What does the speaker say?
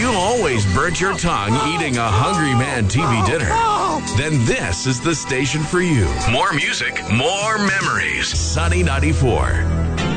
you always burnt your tongue eating a Hungry Man TV dinner, then this is the station for you. More music, more memories. Sunny 94.